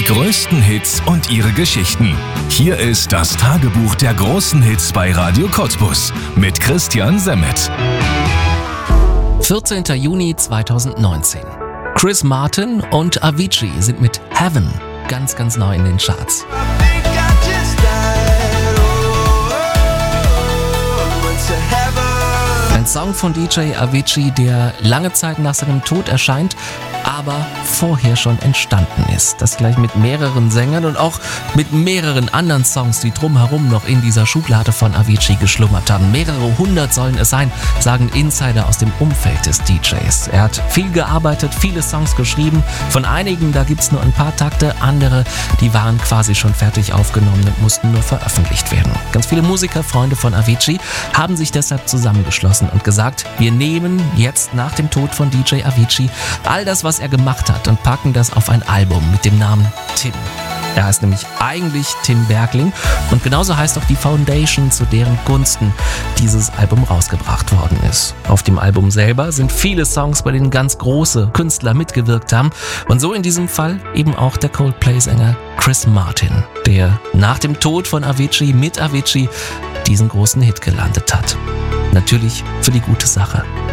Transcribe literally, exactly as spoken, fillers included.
größten Hits und ihre Geschichten. Hier ist das Tagebuch der großen Hits bei Radio Cottbus mit Christian Semmet. vierzehnter Juni zweitausendneunzehn. Chris Martin und Avicii sind mit Heaven ganz, ganz neu in den Charts. Ein Song von D J Avicii, der lange Zeit nach seinem Tod erscheint, aber vorher schon entstanden ist. Das gleich mit mehreren Sängern und auch mit mehreren anderen Songs, die drumherum noch in dieser Schublade von Avicii geschlummert haben. Mehrere hundert sollen es sein, sagen Insider aus dem Umfeld des D Js. Er hat viel gearbeitet, viele Songs geschrieben. Von einigen, da gibt's nur ein paar Takte, andere, die waren quasi schon fertig aufgenommen und mussten nur veröffentlicht werden. Ganz viele Musiker, Freunde von Avicii, haben sich deshalb zusammengeschlossen und gesagt, wir nehmen jetzt nach dem Tod von D J Avicii all das, was er gemacht hat und packen das auf ein Album mit dem Namen Tim. Er heißt nämlich eigentlich Tim Bergling und genauso heißt auch die Foundation, zu deren Gunsten dieses Album rausgebracht worden ist. Auf dem Album selber sind viele Songs, bei denen ganz große Künstler mitgewirkt haben und so in diesem Fall eben auch der Coldplay-Sänger Chris Martin, der nach dem Tod von Avicii mit Avicii diesen großen Hit gelandet hat. Natürlich für die gute Sache.